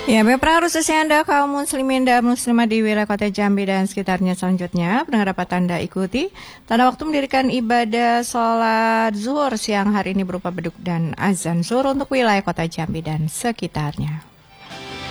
Ya, baik khususnya Anda kaum muslimin dan muslimah di wilayah kota Jambi dan sekitarnya selanjutnya, pendengar dapat Anda ikuti tanda waktu mendirikan ibadah sholat zuhur siang hari ini berupa beduk dan azan zuhur untuk wilayah kota Jambi dan sekitarnya.